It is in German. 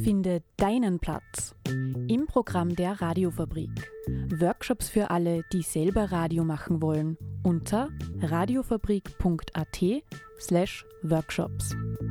Finde deinen Platz im Programm der Radiofabrik. Workshops für alle, die selber Radio machen wollen, unter radiofabrik.at/workshops.